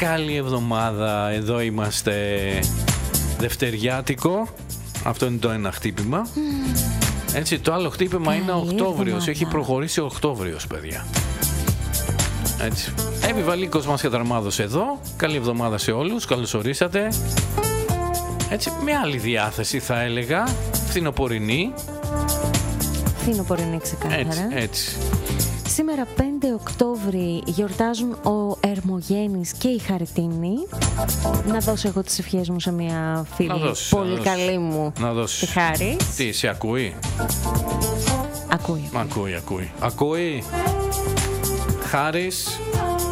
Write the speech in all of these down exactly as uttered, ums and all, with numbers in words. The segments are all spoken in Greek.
καλή εβδομάδα. Εδώ είμαστε Δευτεριάτικο. Αυτό είναι το ένα χτύπημα. Mm. Έτσι, το άλλο χτύπημα καλή είναι Οκτώβριος. Έχει προχωρήσει ο Οκτώβριος, παιδιά. Έτσι. Επιβαλίκος μας καταρμάδος εδώ. Καλή εβδομάδα σε όλους. Καλώς ορίσατε. Έτσι, με άλλη διάθεση θα έλεγα. Φθινοπορεινή. Φθινοπορεινή ξεκάθαρα. Έτσι, έτσι. Σήμερα πέντε Οκτώβρη γιορτάζουν ο Ερμογένης και η Χαριτίνη. Να δώσω εγώ τις ευχές μου σε μια φίλη δώσεις, πολύ καλή μου, να δώσεις. τη Χάρη. Τι, σε ακούει? Ακούει. Ακούει, ακούει. Ακούει. Χάρης.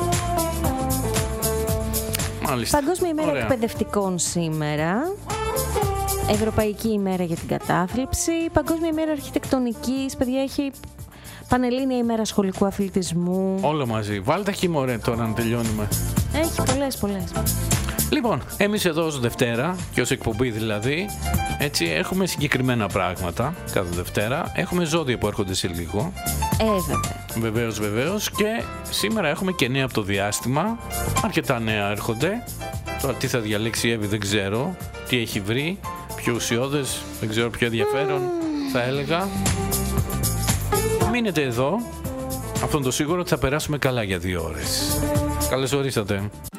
Μάλιστα. Παγκόσμια ημέρα Ωραία. εκπαιδευτικών σήμερα. Ευρωπαϊκή ημέρα για την κατάθλιψη. Παγκόσμια ημέρα αρχιτεκτονικής. Παιδιά, έχει Πανελλήνια ημέρα σχολικού αθλητισμού. Όλο μαζί. Βάλτε χειμωρέ τώρα να τελειώνουμε. Έχει πολλές, πολλές. Λοιπόν, εμείς εδώ ως Δευτέρα και ως εκπομπή δηλαδή, έτσι έχουμε συγκεκριμένα πράγματα κάθε Δευτέρα. Έχουμε ζώδια που έρχονται σε λίγο. Ε, βέβαια. Βεβαίως, βεβαίως. Και σήμερα έχουμε και νέα από το διάστημα. Αρκετά νέα έρχονται. Τώρα τι θα διαλέξει η Εύη δεν ξέρω. Τι έχει βρει. Πιο ουσιώδες, δεν ξέρω, πιο ενδιαφέρον mm. θα έλεγα. Μείνετε εδώ. Αυτό είναι το σίγουρο ότι θα περάσουμε καλά για δύο ώρες. Καλώς ορίσατε.